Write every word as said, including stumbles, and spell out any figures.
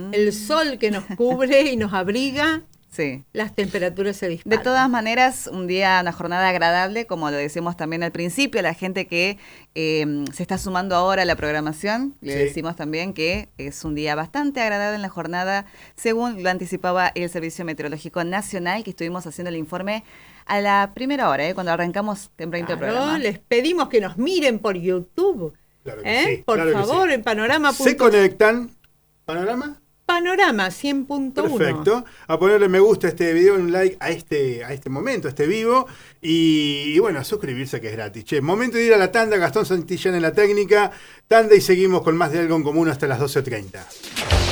mm. el sol que nos cubre y nos abriga, sí. las temperaturas se disparan. De todas maneras, un día, una jornada agradable, como lo decimos también al principio, la gente que eh, se está sumando ahora a la programación, le sí. decimos también que es un día bastante agradable en la jornada, según lo anticipaba el Servicio Meteorológico Nacional, que estuvimos haciendo el informe a la primera hora, ¿eh? Cuando arrancamos temprano claro, el programa. Les pedimos que nos miren por YouTube, claro que ¿eh? sí, por claro favor, sí. en Panorama. Se conectan, ¿Panorama? Panorama cien punto uno. Perfecto. A ponerle me gusta a este video, un like a este, a este momento, a este vivo. Y, y bueno, a suscribirse que es gratis. Che, momento de ir a la tanda. Gastón Santillán en la técnica. Tanda y seguimos con más de Algo en Común hasta las doce treinta.